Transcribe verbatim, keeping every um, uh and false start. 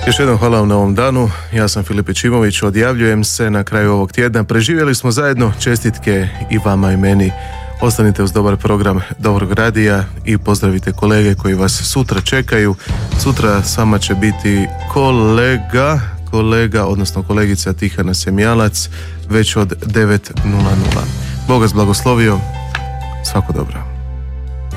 Još jednom hvala vam na ovom danu. Ja sam Filip Ičimović, odjavljujem se na kraju ovog tjedna. Preživjeli smo zajedno, čestitke i vama i meni. Ostanite uz dobar program Dobrog radija i pozdravite kolege koji vas sutra čekaju. Sutra s vama će biti kolega, kolega, odnosno kolegica Tihana Semjalac, već od devet nula nula. Bog vas blagoslovio, svako dobro.